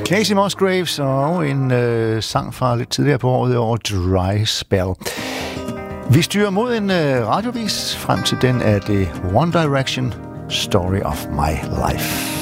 Casey Musgraves og en sang fra lidt tidligere på året over Dry Spell. Vi styrer mod en radiovis. Frem til den er det One Direction, Story of My Life.